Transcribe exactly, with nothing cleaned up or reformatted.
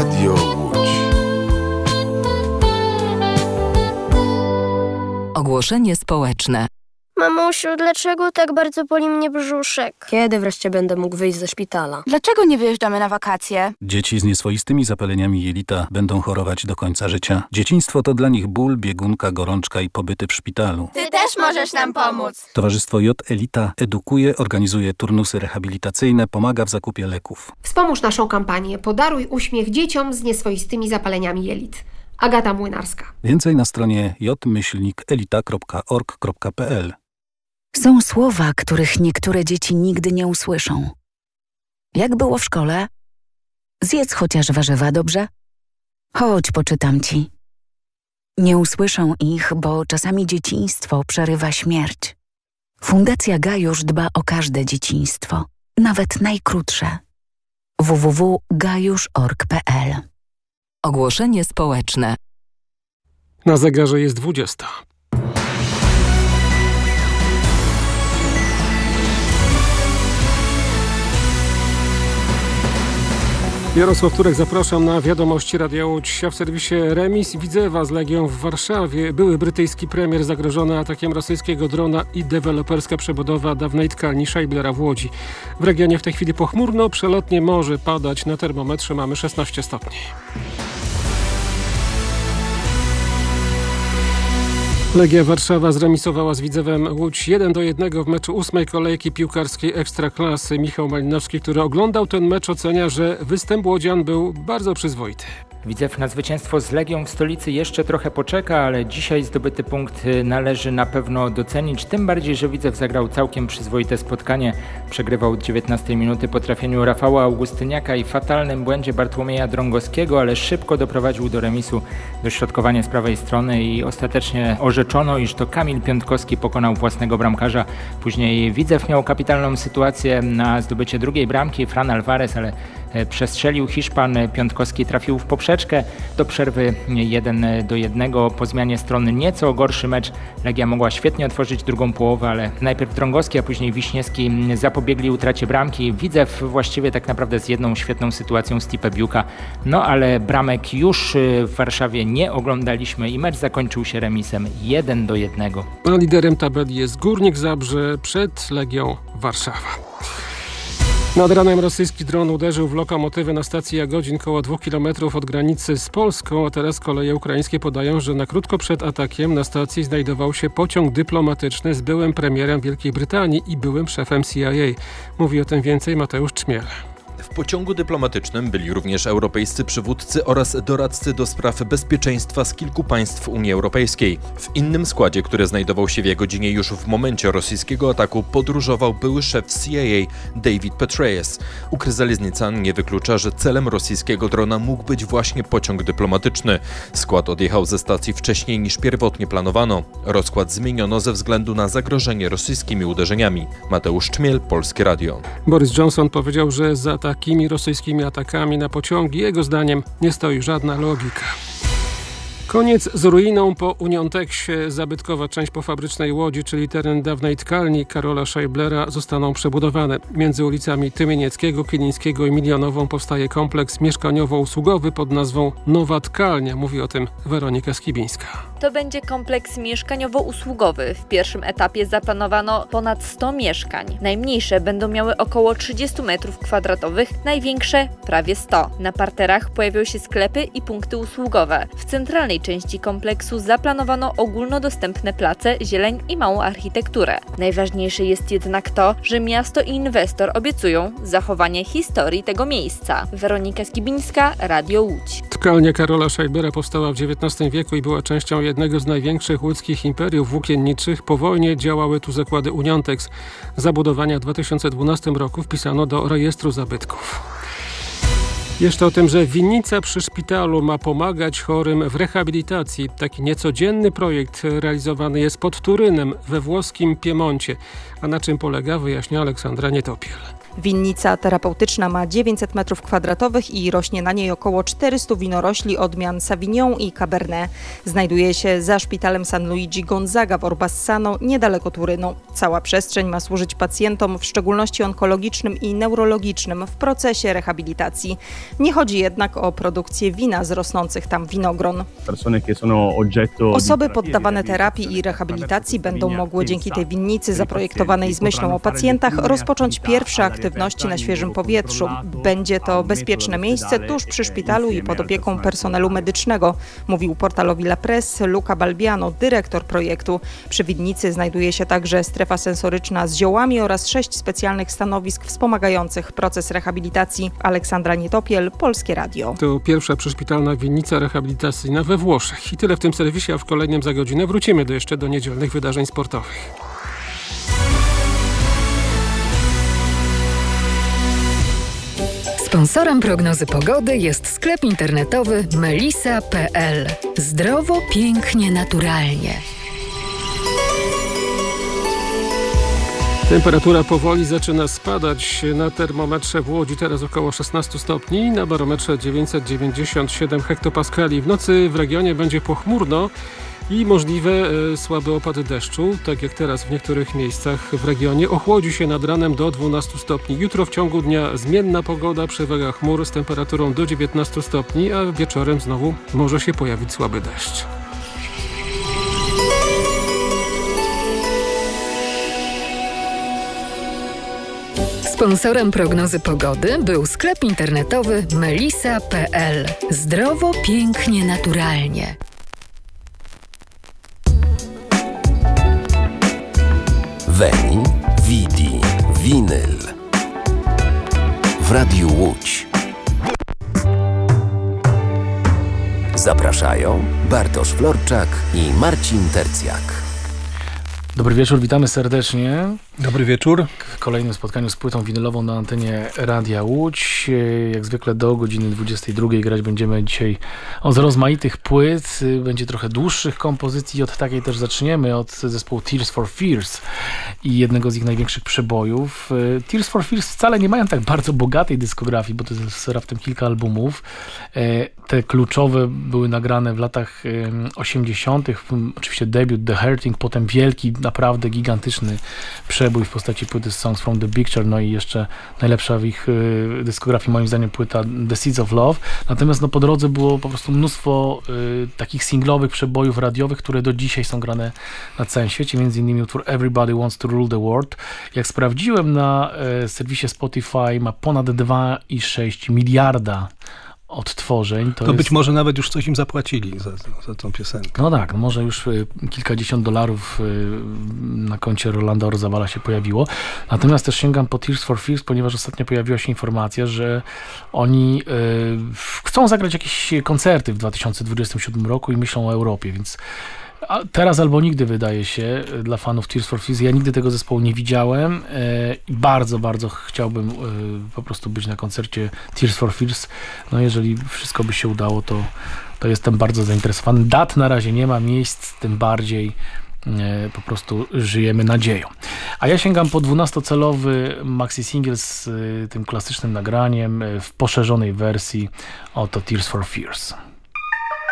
Radio Łódź. Ogłoszenie społeczne. Mamusiu, dlaczego tak bardzo boli mnie brzuszek? Kiedy wreszcie będę mógł wyjść ze szpitala? Dlaczego nie wyjeżdżamy na wakacje? Dzieci z nieswoistymi zapaleniami jelita będą chorować do końca życia. Dzieciństwo to dla nich ból, biegunka, gorączka i pobyty w szpitalu. Ty też możesz nam pomóc. Towarzystwo J Elita edukuje, organizuje turnusy rehabilitacyjne, pomaga w zakupie leków. Wspomóż naszą kampanię Podaruj uśmiech dzieciom z nieswoistymi zapaleniami jelit. Agata Młynarska. Więcej na stronie j myślnik elita kropka org kropka p l. Są słowa, których niektóre dzieci nigdy nie usłyszą. Jak było w szkole? Zjedz chociaż warzywa, dobrze? Chodź, poczytam ci. Nie usłyszą ich, bo czasami dzieciństwo przerywa śmierć. Fundacja Gajusz dba o każde dzieciństwo, nawet najkrótsze. w w w kropka gajusz kropka org kropka p l. Ogłoszenie społeczne. Na zegarze jest dwudziesta. Jarosław Turek, zapraszam na wiadomości Radia Łódź. A w serwisie remis Widzewa z Legią w Warszawie. Były brytyjski premier zagrożony atakiem rosyjskiego drona i deweloperska przebudowa dawnej tkalni Scheiblera w Łodzi. W regionie w tej chwili pochmurno, przelotnie może padać. Na termometrze mamy szesnaście stopni. Legia Warszawa zremisowała z Widzewem Łódź jeden do jednego w meczu ósmej kolejki piłkarskiej Ekstraklasy. Michał Malinowski, który oglądał ten mecz, ocenia, że występ łodzian był bardzo przyzwoity. Widzew na zwycięstwo z Legią w stolicy jeszcze trochę poczeka, ale dzisiaj zdobyty punkt należy na pewno docenić. Tym bardziej, że Widzew zagrał całkiem przyzwoite spotkanie. Przegrywał od dziewiętnastej minuty po trafieniu Rafała Augustyniaka i fatalnym błędzie Bartłomieja Drągowskiego, ale szybko doprowadził do remisu. Dośrodkowanie z prawej strony i ostatecznie orzeczono, iż to Kamil Piątkowski pokonał własnego bramkarza. Później Widzew miał kapitalną sytuację na zdobycie drugiej bramki. Fran Alvarez, ale przestrzelił Hiszpan. Piątkowski trafił w poprzeczkę. Do przerwy jeden do jednego. Po zmianie strony nieco gorszy mecz. Legia mogła świetnie otworzyć drugą połowę, ale najpierw Drągowski, a później Wiśniewski zapobiegli utracie bramki. Widzew właściwie tak naprawdę z jedną świetną sytuacją Stipe Biuka. No ale bramek już w Warszawie nie oglądaliśmy i mecz zakończył się remisem jeden do jednego. A liderem tabeli jest Górnik Zabrze przed Legią Warszawa. Nad ranem rosyjski dron uderzył w lokomotywy na stacji Jagodzin koło dwóch kilometrów od granicy z Polską, a teraz koleje ukraińskie podają, że na krótko przed atakiem na stacji znajdował się pociąg dyplomatyczny z byłym premierem Wielkiej Brytanii i byłym szefem C I A. Mówi o tym więcej Mateusz Czmiel. W pociągu dyplomatycznym byli również europejscy przywódcy oraz doradcy do spraw bezpieczeństwa z kilku państw Unii Europejskiej. W innym składzie, który znajdował się w Jagodzinie już w momencie rosyjskiego ataku, podróżował były szef C I A David Petraeus. Ukryzaliznica nie wyklucza, że celem rosyjskiego drona mógł być właśnie pociąg dyplomatyczny. Skład odjechał ze stacji wcześniej niż pierwotnie planowano. Rozkład zmieniono ze względu na zagrożenie rosyjskimi uderzeniami. Mateusz Czmiel, Polskie Radio. Boris Johnson powiedział, że za takimi rosyjskimi atakami na pociągi jego zdaniem nie stoi żadna logika. Koniec z ruiną po Unionteksie. Zabytkowa część pofabrycznej Łodzi, czyli teren dawnej tkalni Karola Scheiblera, zostaną przebudowane. Między ulicami Tymienieckiego, Kilińskiego i Milionową powstaje kompleks mieszkaniowo-usługowy pod nazwą Nowa Tkalnia. Mówi o tym Weronika Skibińska. To będzie kompleks mieszkaniowo-usługowy. W pierwszym etapie zaplanowano ponad sto mieszkań. Najmniejsze będą miały około trzydzieści metrów kwadratowych, największe prawie sto. Na parterach pojawią się sklepy i punkty usługowe. W centralnej części kompleksu zaplanowano ogólnodostępne place, zieleń i małą architekturę. Najważniejsze jest jednak to, że miasto i inwestor obiecują zachowanie historii tego miejsca. Weronika Skibińska, Radio Łódź. Tkalnia Karola Scheiblera powstała w dziewiętnastym wieku i była częścią jednego z największych łódzkich imperiów włókienniczych. Po wojnie działały tu zakłady Uniontex. Zabudowania w dwa tysiące dwunastym roku wpisano do rejestru zabytków. Jeszcze o tym, że winnica przy szpitalu ma pomagać chorym w rehabilitacji. Taki niecodzienny projekt realizowany jest pod Turynem we włoskim Piemoncie. A na czym polega, wyjaśnia Aleksandra Nietopiel. Winnica terapeutyczna ma dziewięćset metrów kwadratowych i rośnie na niej około czterysta winorośli odmian Sauvignon i Cabernet. Znajduje się za szpitalem San Luigi Gonzaga w Orbassano, niedaleko Turynu. Cała przestrzeń ma służyć pacjentom, w szczególności onkologicznym i neurologicznym, w procesie rehabilitacji. Nie chodzi jednak o produkcję wina z rosnących tam winogron. Osoby poddawane terapii i rehabilitacji będą mogły dzięki tej winnicy zaprojektowanej z myślą o pacjentach rozpocząć pierwsze aktywności na świeżym powietrzu. Będzie to bezpieczne miejsce tuż przy szpitalu i pod opieką personelu medycznego, mówił portalowi La Presse Luca Balbiano, dyrektor projektu. Przy winnicy znajduje się także strefa sensoryczna z ziołami oraz sześć specjalnych stanowisk wspomagających proces rehabilitacji. Aleksandra Nietopiel, Polskie Radio. To pierwsza przyszpitalna winnica rehabilitacyjna we Włoszech. I tyle w tym serwisie, a w kolejnym za godzinę wrócimy do jeszcze do niedzielnych wydarzeń sportowych. Sponsorem prognozy pogody jest sklep internetowy melisa kropka pe el. Zdrowo, pięknie, naturalnie. Temperatura powoli zaczyna spadać. Na termometrze w Łodzi teraz około szesnaście stopni, na barometrze dziewięćset dziewięćdziesiąt siedem hektopaskali. W nocy w regionie będzie pochmurno i możliwe e, słabe opady deszczu, tak jak teraz w niektórych miejscach w regionie. Ochłodzi się nad ranem do dwunastu stopni. Jutro w ciągu dnia zmienna pogoda, przewaga chmur z temperaturą do dziewiętnastu stopni, a wieczorem znowu może się pojawić słaby deszcz. Sponsorem prognozy pogody był sklep internetowy melisa kropka pe el. Zdrowo, pięknie, naturalnie. Veni, Vidi, Vinyl w Radiu Łódź. Zapraszają Bartosz Florczak i Marcin Tercjak. Dobry wieczór, witamy serdecznie. Dobry wieczór. W kolejnym spotkaniu z płytą winylową na antenie Radia Łódź. Jak zwykle do godziny dwudziestej drugiej grać będziemy dzisiaj z rozmaitych płyt. Będzie trochę dłuższych kompozycji. Od takiej też zaczniemy, od zespołu Tears for Fears i jednego z ich największych przebojów. Tears for Fears wcale nie mają tak bardzo bogatej dyskografii, bo to jest raptem kilka albumów. Te kluczowe były nagrane w latach osiemdziesiątych. Oczywiście debiut The Hurting, potem wielki, naprawdę gigantyczny przebój w postaci płyty Songs from the Picture, no i jeszcze najlepsza w ich y, dyskografii moim zdaniem płyta The Seeds of Love. Natomiast no, po drodze było po prostu mnóstwo y, takich singlowych przebojów radiowych, które do dzisiaj są grane na całym świecie, między innymi utwór Everybody Wants to Rule the World. Jak sprawdziłem na y, serwisie Spotify, ma ponad dwa i sześć miliarda odtworzeń. To, to jest... być może nawet już coś im zapłacili za, za tą piosenkę. No tak, no może już y, kilkadziesiąt dolarów y, na koncie Rolanda Orzabala się pojawiło. Natomiast też sięgam po Tears for Fears, ponieważ ostatnio pojawiła się informacja, że oni y, chcą zagrać jakieś koncerty w dwa tysiące dwudziestym siódmym roku i myślą o Europie, więc a teraz albo nigdy, wydaje się, dla fanów Tears for Fears. Ja nigdy tego zespołu nie widziałem i bardzo, bardzo chciałbym po prostu być na koncercie Tears for Fears. No jeżeli wszystko by się udało, to, to jestem bardzo zainteresowany. Dat na razie nie ma, miejsc tym bardziej. Po prostu żyjemy nadzieją. A ja sięgam po dwunastocelowy maxi single z tym klasycznym nagraniem w poszerzonej wersji. Oto Tears for Fears.